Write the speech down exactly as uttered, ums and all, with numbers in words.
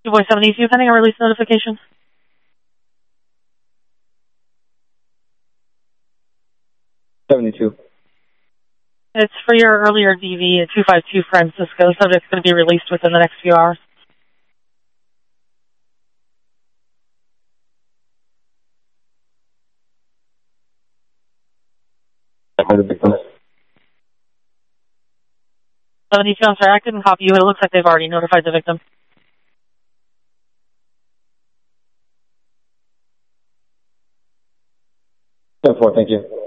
two boy seventy-two pending a release notification. seventy-two. It's for your earlier D V at two five two Francisco. Subject's going to be released within the next few hours. seventy-two, I'm sorry, I couldn't copy you. It looks like they've already notified the victim. ten four, thank you.